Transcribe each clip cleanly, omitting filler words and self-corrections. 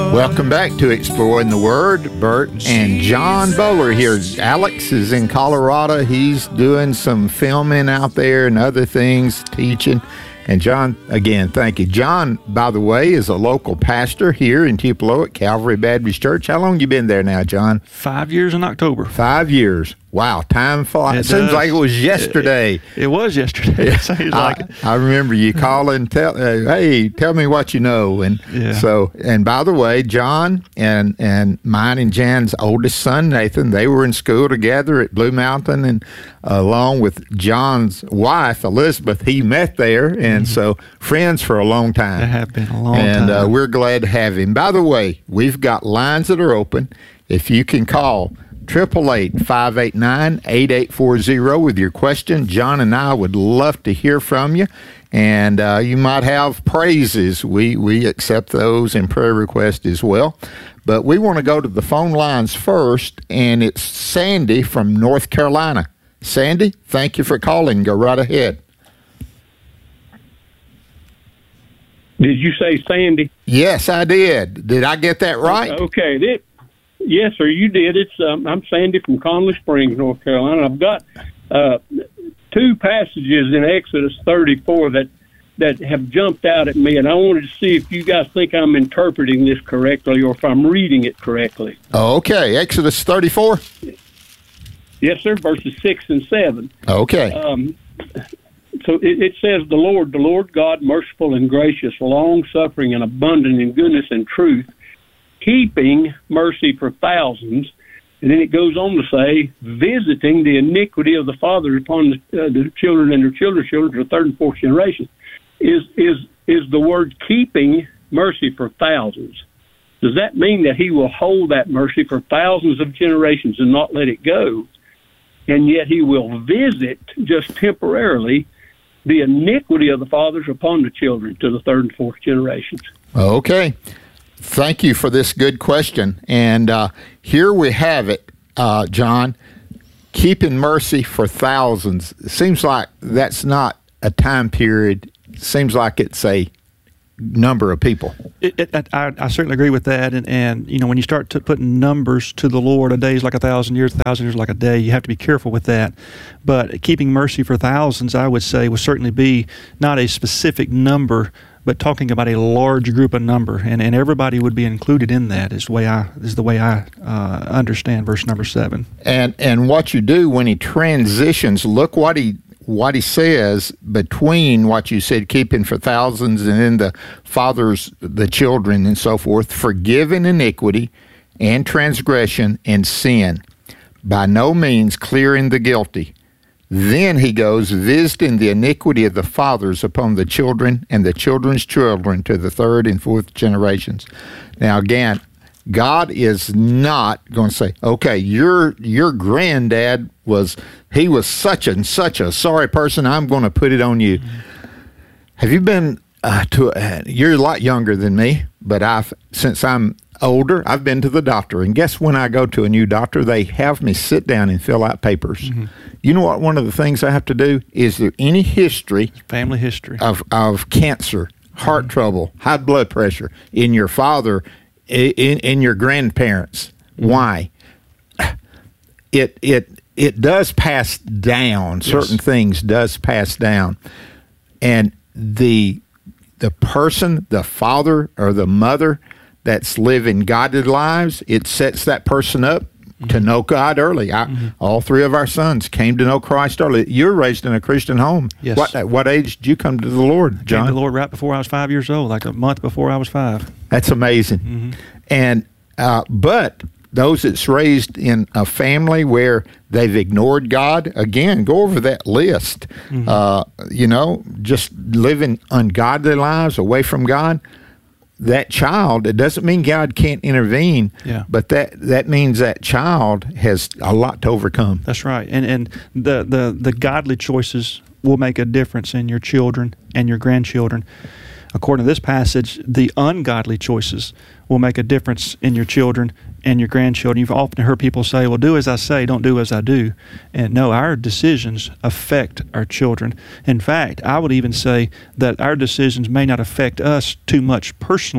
Welcome back to Exploring the Word. Bert and John Bowler here. Alex is in Colorado. He's doing some filming out there and other things, teaching. And John, again, thank you. John, by the way, is a local pastor here in Tupelo at Calvary Baptist Church. How long you been there now, John? 5 years in October. 5 years. Wow, time flies. It seems like it was yesterday. It was yesterday. It seems like it. I remember you calling, hey, tell me what you know. And so, and by the way, John and mine and Jan's oldest son, Nathan, they were in school together at Blue Mountain, and along with John's wife, Elizabeth, he met there. And so friends for a long time. They have been a long time. And we're glad to have him. By the way, we've got lines that are open. If you can call 888-589-8840 with your question. John and I would love to hear from you, and you might have praises. We accept those and prayer requests as well. But we want to go to the phone lines first, and it's Sandy from North Carolina. Sandy, thank you for calling. Go right ahead. Did you say Sandy? Yes, I did. Did I get that right? Okay. Yes, sir, you did. I'm Sandy from Connelly Springs, North Carolina. I've got two passages in Exodus 34 that have jumped out at me, and I wanted to see if you guys think I'm interpreting this correctly or if I'm reading it correctly. Okay, Exodus 34? Yes, sir, verses 6 and 7. Okay. So it says, the Lord God, merciful and gracious, long-suffering and abundant in goodness and truth, keeping mercy for thousands, and then it goes on to say, visiting the iniquity of the fathers upon the children and their children's children to the third and fourth generation. Is the word keeping mercy for thousands? Does that mean that he will hold that mercy for thousands of generations and not let it go, and yet he will visit just temporarily the iniquity of the fathers upon the children to the third and fourth generations? Okay. Thank you for this good question. And here we have it, John, keeping mercy for thousands. It seems like that's not a time period. It seems like it's a number of people. I certainly agree with that. And you know, when you start putting numbers to the Lord, a day is like 1,000 years, 1,000 years like a day. You have to be careful with that. But keeping mercy for thousands, I would say, would certainly be not a specific number, but talking about a large group of number, and everybody would be included in that. Is the way I understand verse number 7. And what you do when he transitions, look what he says between what you said, keeping for thousands, and then the fathers, the children, and so forth, forgiving iniquity and transgression and sin, by no means clearing the guilty. Then he goes, visiting the iniquity of the fathers upon the children and the children's children to the third and fourth generations. Now, again, God is not going to say, okay, your granddad was such and such a sorry person, I'm going to put it on you. Have you been you're a lot younger than me, but since I'm older, I've been to the doctor, and guess when I go to a new doctor, they have me sit down and fill out papers. Mm-hmm. You know what? One of the things I have to do, is there any family history of cancer, heart trouble, high blood pressure in your father, in your grandparents? Mm-hmm. Why? It does pass down. Yes. Certain things does pass down, and the person, the father or the mother that's living godly lives, it sets that person up to know God early. All three of our sons came to know Christ early. You were raised in a Christian home. Yes. What age did you come to the Lord, John? I came to the Lord right before I was 5 years old, like a month before I was 5. That's amazing. Mm-hmm. And but those that's raised in a family where they've ignored God, again, go over that list. Mm-hmm. Just living ungodly lives away from God. That child, it doesn't mean God can't intervene, but that means that child has a lot to overcome. That's right. And the godly choices will make a difference in your children and your grandchildren. According to this passage, the ungodly choices will make a difference in your children and your grandchildren. You've often heard people say, well, do as I say, don't do as I do. And no, our decisions affect our children. In fact, I would even say that our decisions may not affect us too much personally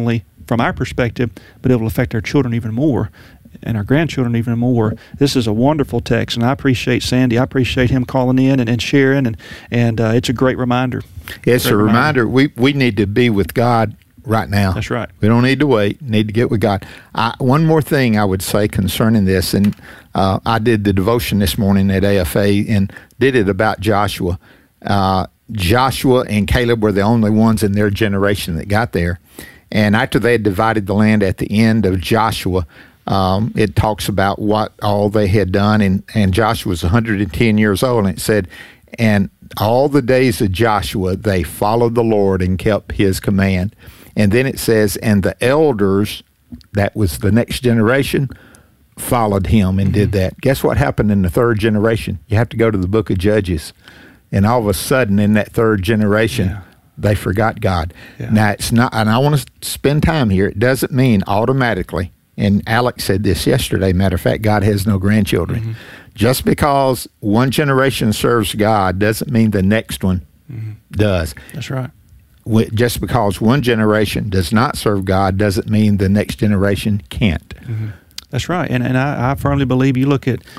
from our perspective, but it will affect our children even more and our grandchildren even more. This is a wonderful text, and I appreciate Sandy. I appreciate him calling in and sharing, and it's a great reminder. It's a reminder. We need to be with God right now. That's right. We don't need to wait. Need to get with God. One more thing I would say concerning this, and I did the devotion this morning at AFA and did it about Joshua. Joshua and Caleb were the only ones in their generation that got there. And after they had divided the land at the end of Joshua, it talks about what all they had done. And Joshua was 110 years old. And it said, and all the days of Joshua, they followed the Lord and kept his command. And then it says, and the elders, that was the next generation, followed him and did that. Guess what happened in the third generation? You have to go to the book of Judges. And all of a sudden, in that third generation, they forgot God. Yeah. Now, it's not, and I want to spend time here. It doesn't mean automatically, and Alex said this yesterday, matter of fact, God has no grandchildren. Just because one generation serves God doesn't mean the next one does. That's right. Just because one generation does not serve God doesn't mean the next generation can't. That's right. And I firmly believe you look at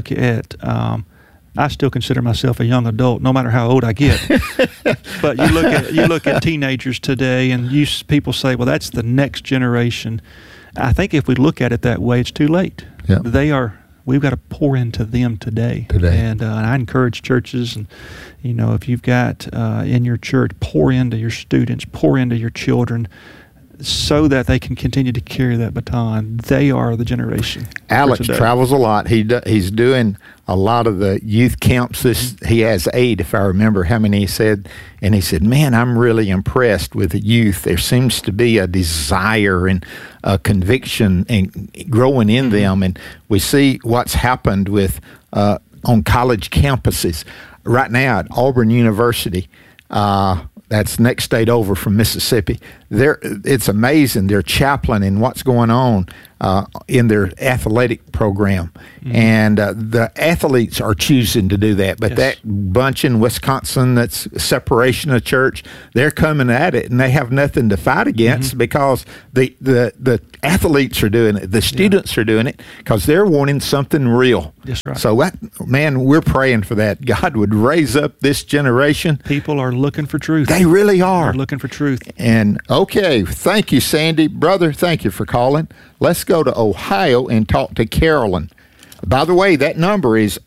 I still consider myself a young adult, no matter how old I get. But you look at teenagers today, and people say, "Well, that's the next generation." I think if we look at it that way, it's too late. Yep. We've got to pour into them today. And I encourage churches, and if you've got in your church, pour into your students, pour into your children, so that they can continue to carry that baton. They are the generation. Alex travels a lot. He's doing a lot of the youth camps. He has 8, if I remember how many he said. And he said, man, I'm really impressed with the youth. There seems to be a desire and a conviction and growing in them. And we see what's happened with on college campuses. Right now at Auburn University, that's next state over from Mississippi. It's amazing, their chaplain and what's going on in their athletic program. And the athletes are choosing to do that. But that bunch in Wisconsin that's separation of church, they're coming at it, and they have nothing to fight against because the athletes are doing it. The students are doing it because they're wanting something real. That's right. So, we're praying for that. God would raise up this generation. People are looking for truth. They really are. They're looking for truth. And, okay, thank you, Sandy. Brother, thank you for calling. Let's go to Ohio and talk to Carolyn. By the way, that number is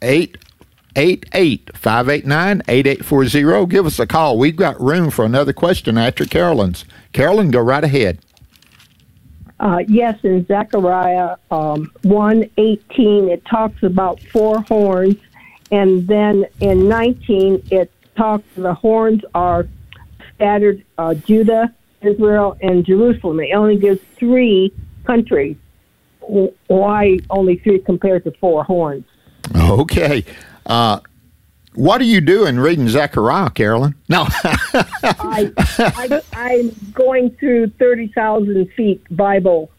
888-589-8840. Give us a call. We've got room for another question after Carolyn's. Carolyn, go right ahead. Yes, in Zechariah 1:18, it talks about 4 horns, and then in 19, it talks the horns are scattered Judah, Israel, and Jerusalem. It only gives 3 countries. Why only 3 compared to 4 horns? Okay. What are you doing reading Zechariah, Carolyn? No. I'm going through 30,000 feet Bible.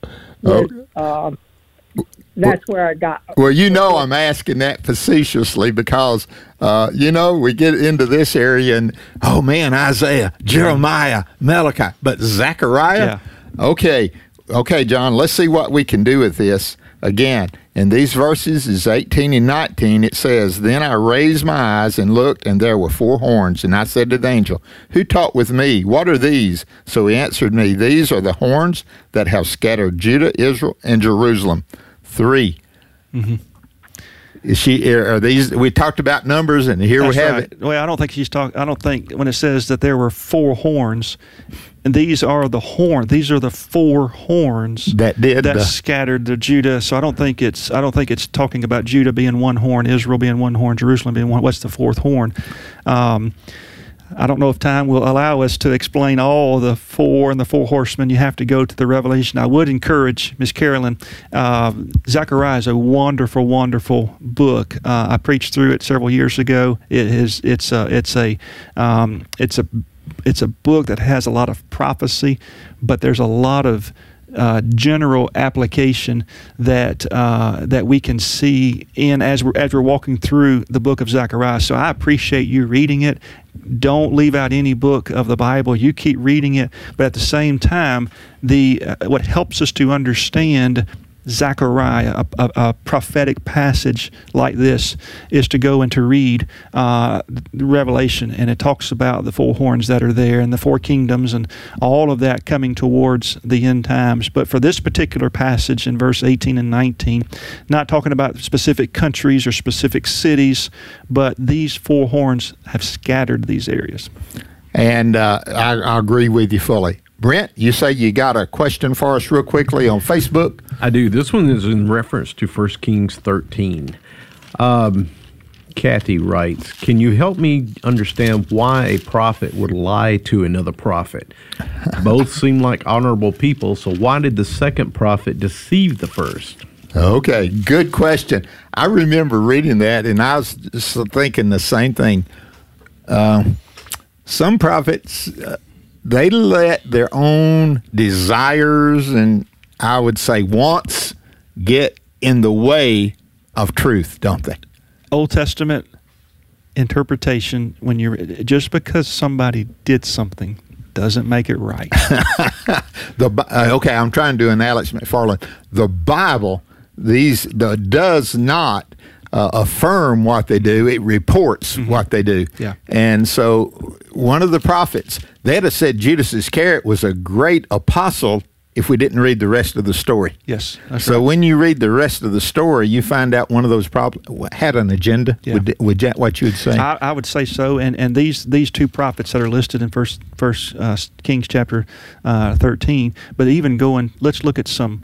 That's where I got. Well, I'm asking that facetiously because, we get into this area and, oh man, Isaiah, Jeremiah, Malachi, but Zechariah? Yeah. Okay, John, let's see what we can do with this. Again, in these verses is 18 and 19, it says, Then I raised my eyes and looked, and there were 4 horns. And I said to the angel, Who talked with me? What are these? So he answered me, These are the horns that have scattered Judah, Israel, and Jerusalem. 3. Are these? We talked about numbers, and here we have it. Well, I don't think she's talking. I don't think when it says that there were 4 horns, and these are the horn. These are the 4 horns that scattered the Judah. So I don't think it's talking about Judah being 1 horn, Israel being 1 horn, Jerusalem being 1. What's the 4th horn? I don't know if time will allow us to explain all the 4 and the 4 horsemen. You have to go to the Revelation. I would encourage Miss Carolyn. Zechariah is a wonderful, wonderful book. I preached through it several years ago. It's a book that has a lot of prophecy, but there's a lot of general application that we can see in as we're walking through the book of Zechariah. So I appreciate you reading it. Don't leave out any book of the Bible. You keep reading it, but at the same time, what helps us to understand Zechariah, a prophetic passage like this, is to go and to read Revelation, and it talks about the four horns that are there and the four kingdoms and all of that coming towards the end times. But for this particular passage in verse 18 and 19, not talking about specific countries or specific cities, but these four horns have scattered these areas. And I agree with you fully. Brent, you say you got a question for us real quickly on Facebook? I do. This one is in reference to 1 Kings 13. Kathy writes, can you help me understand why a prophet would lie to another prophet? Both seem like honorable people, so why did the second prophet deceive the first? Okay, good question. I remember reading that, and I was thinking the same thing. Some prophets... they let their own desires and, I would say, wants get in the way of truth, don't they? Old Testament interpretation, just because somebody did something doesn't make it right. Okay, I'm trying to do an Alex McFarland. The Bible does not affirm what they do. It reports what they do. Yeah. And so one of the prophets, they'd have said Judas Iscariot was a great apostle if we didn't read the rest of the story. Yes. That's so right. when you read the rest of the story, you find out one of those had an agenda. Yeah. Would that what you would say? I would say so. And these two prophets that are listed in First Kings chapter 13, but even let's look at some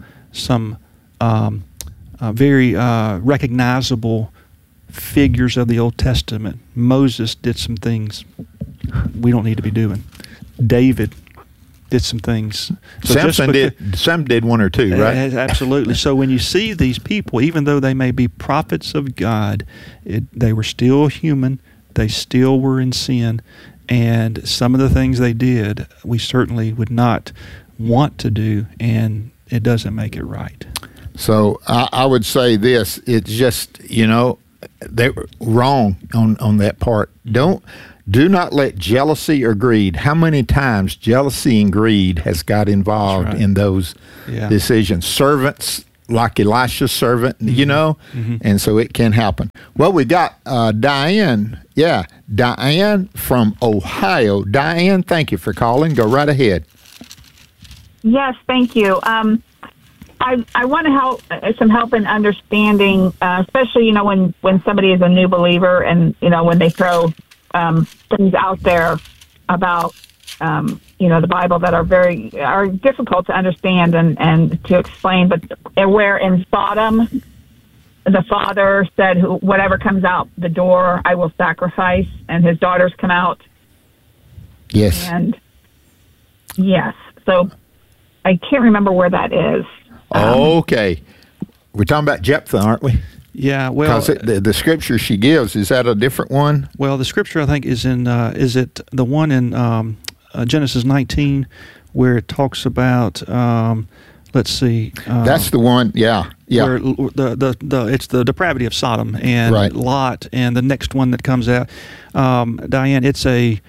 very recognizable figures of the Old Testament. Moses did some things we don't need to be doing. David did some things. So Samson did one or two, right? Absolutely. So when you see these people, even though they may be prophets of God, they were still human. They still were in sin. And some of the things they did, we certainly would not want to do, and it doesn't make it right. So I would say this, it's just, they were wrong on that part. Do not let jealousy or greed, how many times jealousy and greed has got involved in those decisions? Servants, like Elisha's servant, and so it can happen. Well, we got Diane. Yeah, Diane from Ohio. Diane, thank you for calling. Go right ahead. Yes, thank you. I want some help in understanding, especially, when somebody is a new believer and, when they throw things out there about, the Bible that are difficult to understand and to explain. But where in Sodom, the father said, whatever comes out the door, I will sacrifice, and his daughters come out. Yes. And yes, so I can't remember where that is. Okay. We're talking about Jephthah, aren't we? Yeah, well... Because the scripture she gives, is that a different one? Well, the scripture, I think, is it the one in Genesis 19 where it talks about, let's see... that's the one, yeah. Where it's the depravity of Sodom and Lot, and the next one that comes out. Diane, it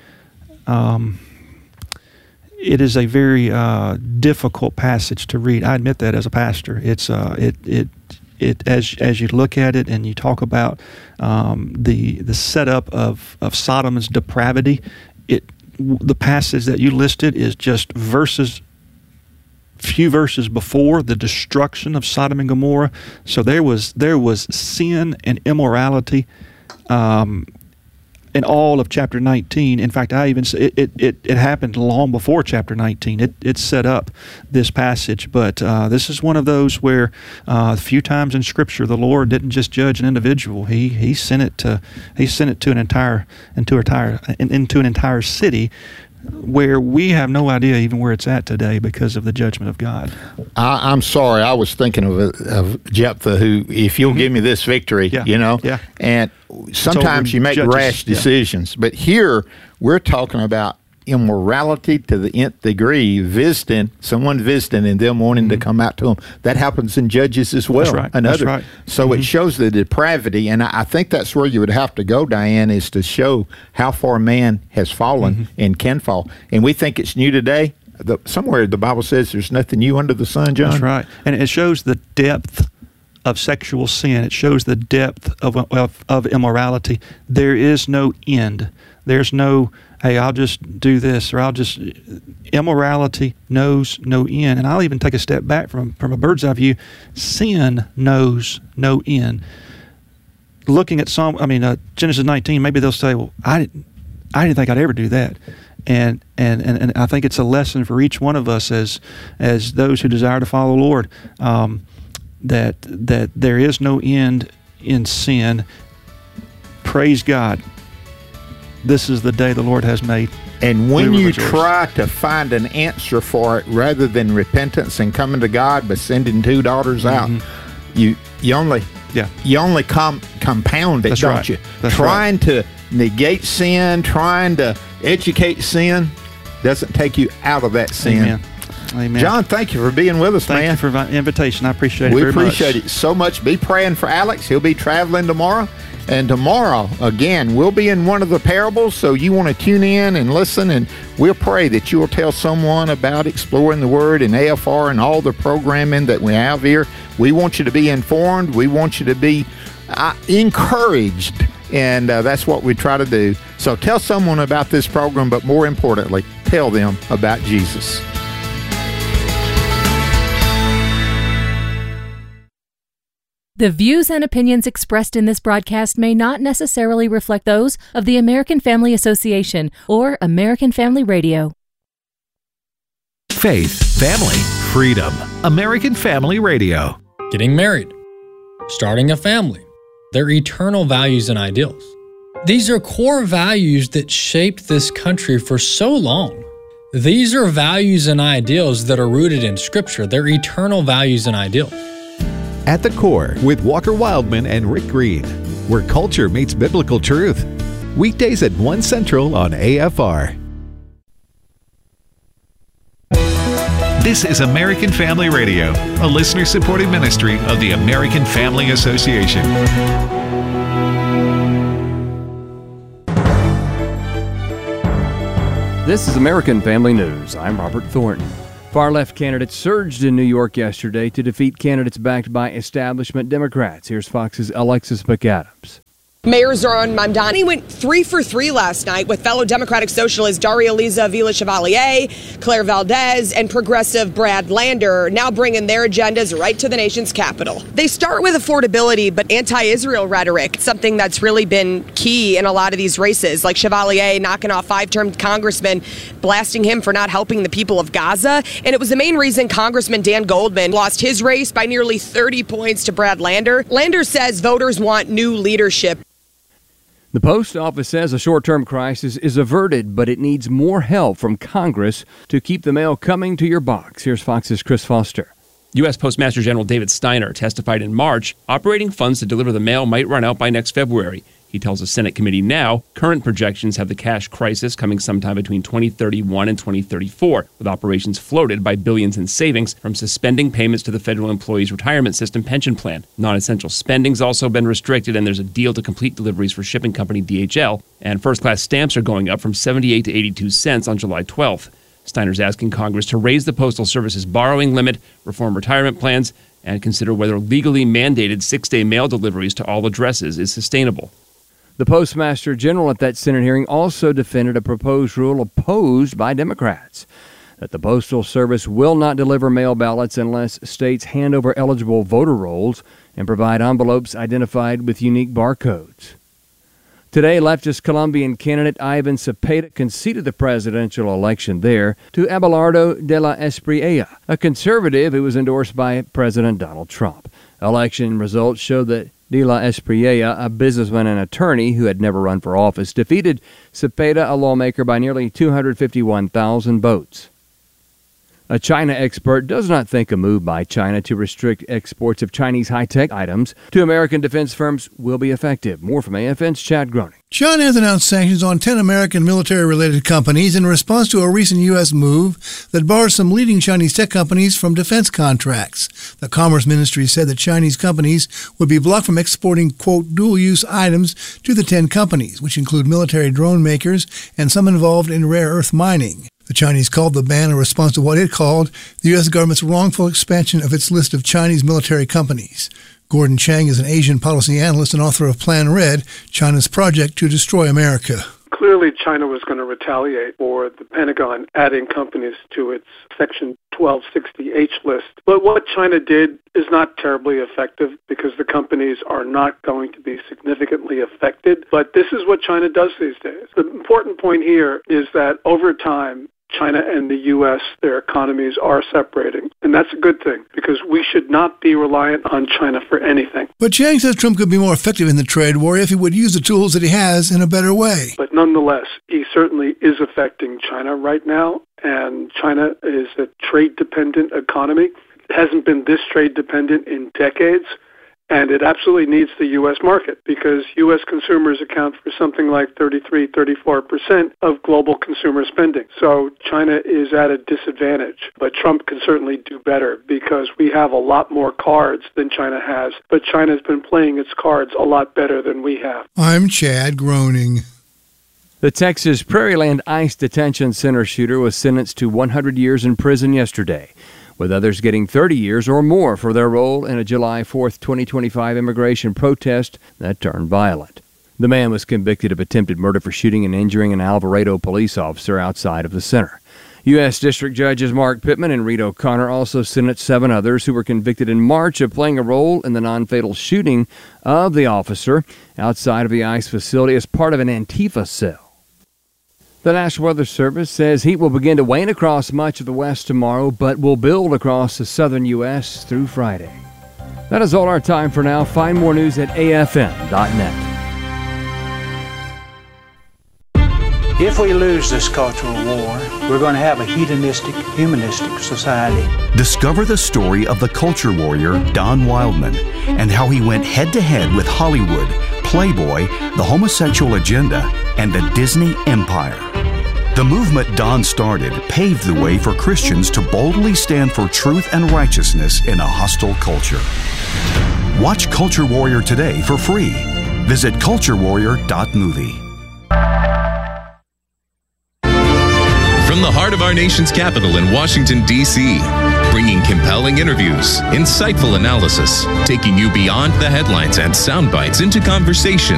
is a very difficult passage to read. I admit that as a pastor. It's as you look at it and you talk about the setup of Sodom's depravity, the passage that you listed is just few verses before the destruction of Sodom and Gomorrah. So there was sin and immorality in all of chapter 19. In fact, I even say it happened long before chapter 19. It set up this passage, but this is one of those where a few times in Scripture the Lord didn't just judge an individual. He sent it to an entire city, where we have no idea even where it's at today because of the judgment of God. I'm sorry, I was thinking of Jephthah, who, if you'll give me this victory, and sometimes you make rash decisions. But here we're talking about immorality to the nth degree, someone visiting and them wanting to come out to them. That happens in Judges as well. That's right. That's right. So it shows the depravity, and I think that's where you would have to go, Diane, is to show how far man has fallen and can fall. And we think it's new today. Somewhere the Bible says there's nothing new under the sun, John. That's right. And it shows the depth of sexual sin. It shows the depth of immorality. There is no end. There's no, hey, I'll just do this, or immorality knows no end. And I'll even take a step back from a bird's eye view. Sin knows no end. Looking at Genesis 19, maybe they'll say, well, I didn't think I'd ever do that. And I think it's a lesson for each one of us as those who desire to follow the Lord, that there is no end in sin. Praise God. This is the day the Lord has made. And when you try to find an answer for it, rather than repentance and coming to God by sending two daughters out, you only compound it, That's don't right. you? That's trying to negate sin, trying to educate sin, doesn't take you out of that sin. Amen. John, thank you for being with us, man. Thank you for the invitation. I appreciate it We very much. appreciate it so much. Be praying for Alex. He'll be traveling tomorrow. And tomorrow, again, we'll be in one of the parables, so you want to tune in and listen, and we'll pray that you will tell someone about Exploring the Word and AFR and all the programming that we have here. We want you to be informed. We want you to be encouraged, and that's what we try to do. So tell someone about this program, but more importantly, tell them about Jesus. The views and opinions expressed in this broadcast may not necessarily reflect those of the American Family Association or American Family Radio. Faith, family, freedom. American Family Radio. Getting married, starting a family, their eternal values and ideals. These are core values that shaped this country for so long. These are values and ideals that are rooted in Scripture. They're eternal values and ideals. At the Core with Walker Wildman and Rick Green, where culture meets biblical truth. Weekdays at 1 Central on AFR. This is American Family Radio, a listener-supported ministry of the American Family Association. This is American Family News. I'm Robert Thornton. Far-left candidates surged in New York yesterday to defeat candidates backed by establishment Democrats. Here's Fox's Alexis McAdams. Mayor Zoran Mamdani went 3 for 3 last night with fellow Democratic Socialist Daria Liza Villa-Chevalier, Claire Valdez, and progressive Brad Lander, now bringing their agendas right to the nation's capital. They start with affordability, but anti-Israel rhetoric, something that's really been key in a lot of these races, like Chevalier knocking off 5-term congressman, blasting him for not helping the people of Gaza. And it was the main reason Congressman Dan Goldman lost his race by nearly 30 points to Brad Lander. Lander says voters want new leadership. The post office says a short-term crisis is averted, but it needs more help from Congress to keep the mail coming to your box. Here's Fox's Chris Foster. U.S. Postmaster General David Steiner testified in March operating funds to deliver the mail might run out by next February. He tells a Senate committee now current projections have the cash crisis coming sometime between 2031 and 2034, with operations floated by billions in savings from suspending payments to the Federal Employees Retirement System pension plan. Non-essential spending's also been restricted, and there's a deal to complete deliveries for shipping company DHL, and first-class stamps are going up from 78 to 82 cents on July 12th. Steiner's asking Congress to raise the Postal Service's borrowing limit, reform retirement plans, and consider whether legally mandated 6-day mail deliveries to all addresses is sustainable. The Postmaster General at that Senate hearing also defended a proposed rule opposed by Democrats, that the Postal Service will not deliver mail ballots unless states hand over eligible voter rolls and provide envelopes identified with unique barcodes. Today, leftist Colombian candidate Ivan Cepeda conceded the presidential election there to Abelardo de la Espriella, a conservative who was endorsed by President Donald Trump. Election results show that De La Espriella, a businessman and attorney who had never run for office, defeated Cepeda, a lawmaker, by nearly 251,000 votes. A China expert does not think a move by China to restrict exports of Chinese high-tech items to American defense firms will be effective. More from AFN's Chad Groening. China has announced sanctions on 10 American military-related companies in response to a recent U.S. move that bars some leading Chinese tech companies from defense contracts. The Commerce Ministry said that Chinese companies would be blocked from exporting, quote, dual-use items to the 10 companies, which include military drone makers and some involved in rare earth mining. The Chinese called the ban a response to what it called the U.S. government's wrongful expansion of its list of Chinese military companies. Gordon Chang is an Asian policy analyst and author of Plan Red, China's project to destroy America. Clearly, China was going to retaliate for the Pentagon adding companies to its Section 1260H list. But what China did is not terribly effective because the companies are not going to be significantly affected. But this is what China does these days. The important point here is that over time, China and the U.S., their economies are separating. And that's a good thing because we should not be reliant on China for anything. But Chang says Trump could be more effective in the trade war if he would use the tools that he has in a better way. But nonetheless, he certainly is affecting China right now. And China is a trade-dependent economy. It hasn't been this trade-dependent in decades. And it absolutely needs the U.S. market because U.S. consumers account for something like 34% of global consumer spending. So China is at a disadvantage. But Trump can certainly do better because we have a lot more cards than China has. But China's been playing its cards a lot better than we have. I'm Chad Groening. The Texas Prairieland ICE Detention Center shooter was sentenced to 100 years in prison yesterday, with others getting 30 years or more for their role in a July 4th, 2025 immigration protest that turned violent. The man was convicted of attempted murder for shooting and injuring an Alvarado police officer outside of the center. U.S. District Judges Mark Pittman and Reed O'Connor also sentenced 7 others who were convicted in March of playing a role in the non-fatal shooting of the officer outside of the ICE facility as part of an Antifa cell. The National Weather Service says heat will begin to wane across much of the west tomorrow, but will build across the southern U.S. through Friday. That is all our time for now. Find more news at afn.net. If we lose this cultural war, we're going to have a hedonistic, humanistic society. Discover the story of the culture warrior Don Wildman and how he went head-to-head with Hollywood, Playboy, the homosexual agenda, and the Disney Empire. The movement Don started paved the way for Christians to boldly stand for truth and righteousness in a hostile culture. Watch Culture Warrior today for free. Visit culturewarrior.movie. From the heart of our nation's capital in Washington, D.C., bringing compelling interviews, insightful analysis, taking you beyond the headlines and sound bites into conversation